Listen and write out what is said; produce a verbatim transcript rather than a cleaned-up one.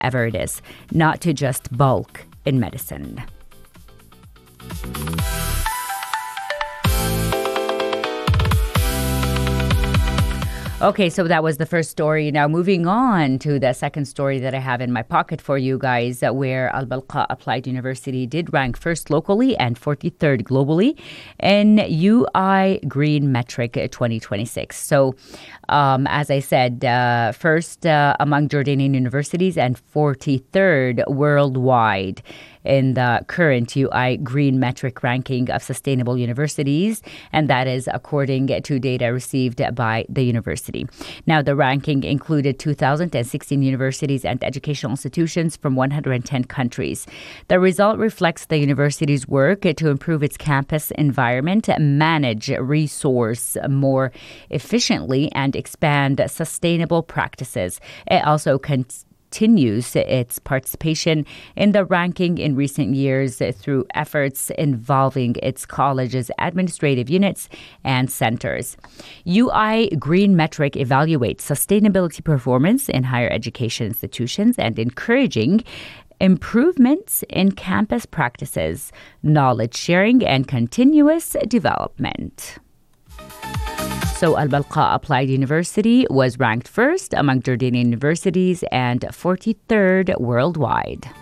whatever it is, not to just bulk in medicine. Okay, so that was the first story. Now moving on to the second story that I have in my pocket for you guys, uh, where Al Balqa Applied University did rank first locally and forty-third globally in U I Green Metric twenty twenty-six. So um, as I said, uh, first uh, among Jordanian universities and forty-third worldwide in the current U I Green Metric ranking of sustainable universities, and that is according to data received by the university. Now, the ranking included two thousand sixteen universities and educational institutions from one hundred ten countries. The result reflects the university's work to improve its campus environment, manage resource more efficiently, and expand sustainable practices. It also continues continues its participation in the ranking in recent years through efforts involving its college's administrative units and centers. U I Green Metric evaluates sustainability performance in higher education institutions and encouraging improvements in campus practices, knowledge sharing, and continuous development. So Al Balqa Applied University was ranked first among Jordanian universities and forty-third worldwide.